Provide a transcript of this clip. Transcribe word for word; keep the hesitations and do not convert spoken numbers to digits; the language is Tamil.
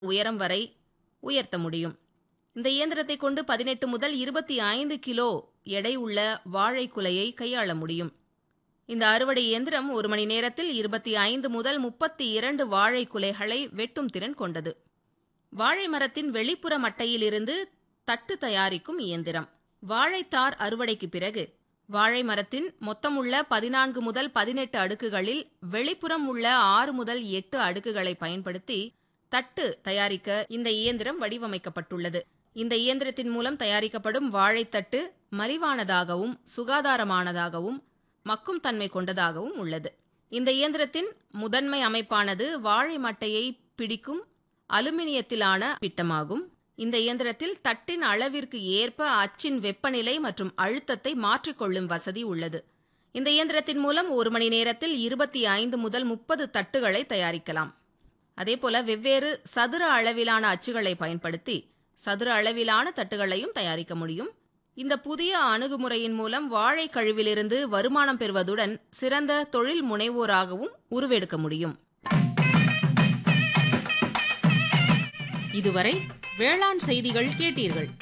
உயரம் வரை உயர்த்த முடியும். இந்த இயந்திரத்தை கொண்டு பதினெட்டு முதல் இருபத்தி ஐந்து கிலோ எடை உள்ள வாழை குலையை கையாள முடியும். இந்த அறுவடை இயந்திரம் ஒரு மணி நேரத்தில் இருபத்தி ஐந்து முதல் முப்பத்தி இரண்டு வாழை குலைகளை வெட்டும் திறன் கொண்டது. வாழை மரத்தின் வெளிப்புற மட்டையிலிருந்து தட்டு தயாரிக்கும் இயந்திரம். வாழைத்தார் அறுவடைக்கு பிறகு வாழை மரத்தின் மொத்தமுள்ள பதினான்கு முதல் பதினெட்டு அடுக்குகளில் வெளிப்புறம் உள்ள ஆறு முதல் எட்டு அடுக்குகளை பயன்படுத்தி தட்டு தயாரிக்க இந்த இயந்திரம் வடிவமைக்கப்பட்டுள்ளது. இந்த இயந்திரத்தின் மூலம் தயாரிக்கப்படும் வாழைத்தட்டு மலிவானதாகவும் சுகாதாரமானதாகவும் மக்கும் தன்மை கொண்டதாகவும் உள்ளது. இந்த இயந்திரத்தின் முதன்மை அமைப்பானது வாழை மட்டையை பிடிக்கும் அலுமினியத்திலான பிட்டமாகும். இந்த இயந்திரத்தில் தட்டின் அளவிற்கு ஏற்ப அச்சின் வெப்பநிலை மற்றும் அழுத்தத்தை மாற்றிக்கொள்ளும் வசதி உள்ளது. இந்த இயந்திரத்தின் மூலம் ஒரு மணி நேரத்தில் இருபத்தி ஐந்து முதல் முப்பது தட்டுகளை தயாரிக்கலாம். அதேபோல வெவ்வேறு சதுர அளவிலான அச்சுகளை பயன்படுத்தி சதுர அளவிலான தட்டுகளையும் தயாரிக்க முடியும். இந்த புதிய அணுகுமுறையின் மூலம் வாழை கழிவிலிருந்து வருமானம் பெறுவதுடன் சிறந்த தொழில் முனைவோராகவும் உருவெடுக்க முடியும். இதுவரை வேளாண் செய்திகள் கேட்டீர்கள்.